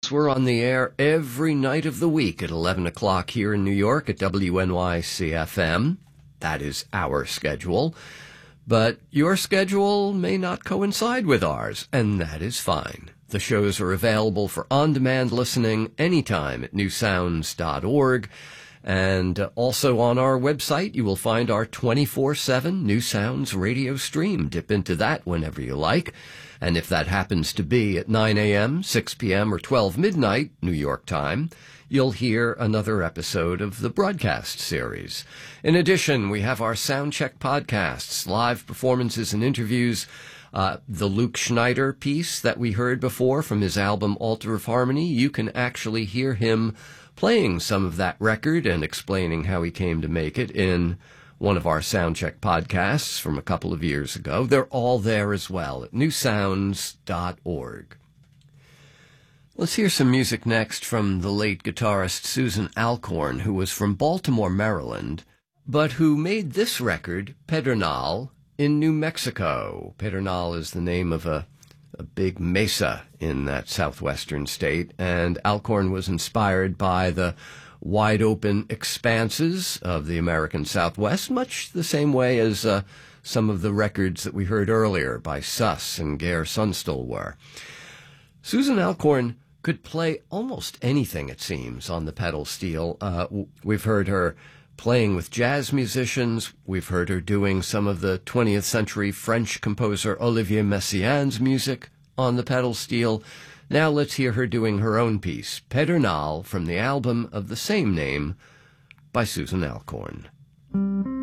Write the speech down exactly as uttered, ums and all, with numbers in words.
Sounds. We're on the air every night of the week at eleven o'clock here in New York at W N Y C F M. That is our schedule. But your schedule may not coincide with ours, and that is fine. The shows are available for on-demand listening anytime at new sounds dot org. And also on our website, you will find our twenty-four seven New Sounds radio stream. Dip into that whenever you like. And if that happens to be at nine a.m., six p.m., or twelve midnight, New York time, you'll hear another episode of the broadcast series. In addition, we have our Soundcheck podcasts, live performances and interviews. Uh, the Luke Schneider piece that we heard before from his album Altar of Harmony, you can actually hear him playing some of that record and explaining how he came to make it in one of our Soundcheck podcasts from a couple of years ago. They're all there as well at new sounds dot org. Let's hear some music next from the late guitarist Susan Alcorn, who was from Baltimore, Maryland, but who made this record, Pedernal, in New Mexico. Pedernal is the name of a a big mesa in that southwestern state, and Alcorn was inspired by the wide-open expanses of the American Southwest, much the same way as uh, some of the records that we heard earlier by Suss and Gare Sunstall were. Susan Alcorn could play almost anything, it seems, on the pedal steel. Uh, we've heard her playing with jazz musicians. We've heard her doing some of the twentieth century French composer Olivier Messiaen's music on the pedal steel. Now let's hear her doing her own piece, Pedernal, from the album of the same name by Susan Alcorn.